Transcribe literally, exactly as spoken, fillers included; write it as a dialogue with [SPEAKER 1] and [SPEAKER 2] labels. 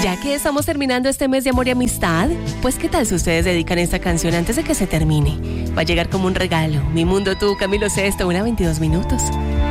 [SPEAKER 1] Ya que estamos terminando este mes de amor y amistad, pues ¿qué tal si ustedes dedican esta canción antes de que se termine? Va a llegar como un regalo. Mi mundo tú, Camilo Sesto, una veintidós minutos.